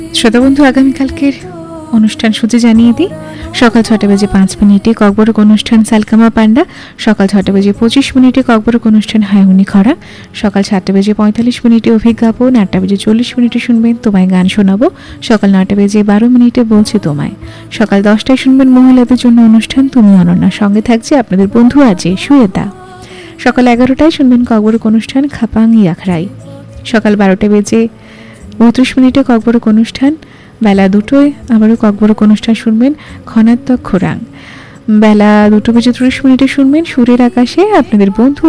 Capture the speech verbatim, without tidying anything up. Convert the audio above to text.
শ্রোতা বন্ধু, আগামীকালকের অনুষ্ঠান সূচি জানিয়ে দিই। সকাল ছটা বেজে পাঁচ মিনিটে ককবরক অনুষ্ঠান সালকামা পান্ডা। সকাল ছটা বেজে পঁচিশ মিনিটে ককবরক অনুষ্ঠান হায়ুনি খরা। সকাল সাতটা বেজে পঁয়তাল্লিশ মিনিটে অভিজ্ঞাপন। আটটা বেজে চল্লিশ মিনিটে শুনবেন তোমায় গান শোনাবো। সকাল নটা বেজে বারো মিনিটে বলছি তোমায়। সকাল দশটায় শুনবেন মহিলাদের জন্য অনুষ্ঠান তুমি অনন্যা। সঙ্গে থাকছে আপনাদের বন্ধু আছে সুয়েদা। সকাল এগারোটায় শুনবেন ককবরক অনুষ্ঠান খাপাং ইয়াখরাই। সকাল বারোটা বেজে বত্রিশ মিনিটে ককবরক অনুষ্ঠান। বেলা দুটোয় আবারও ককবরক অনুষ্ঠান শুনবেন খনাত্মক খোরাং। বেলা দুটো বেজে ত্রিশ মিনিটে শুনবেন সুরের আকাশে আপনাদের বন্ধু